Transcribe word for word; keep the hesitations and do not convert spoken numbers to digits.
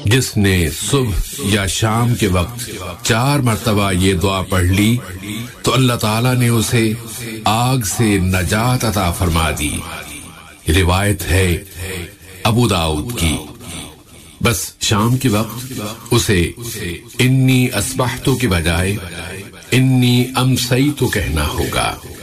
जिसने सुबह या शाम के वक्त चार मर्तबा ये दुआ पढ़ ली तो अल्लाह ताला ने उसे आग से नजात अता फरमा दी। रिवायत है अबू दाऊद की। बस शाम के वक्त उसे इन्नी अस्बहतु की बजाय इन्नी अमसईतु कहना होगा।